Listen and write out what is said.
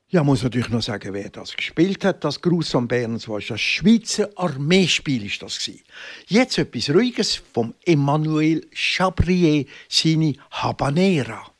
Ja, muss natürlich noch sagen, wer das gespielt hat, das Gruß am Bern, das war das Schweizer Armeespiel ist das gewesen. Jetzt etwas Ruhiges vom Emmanuel Chabrier, seine Habanera.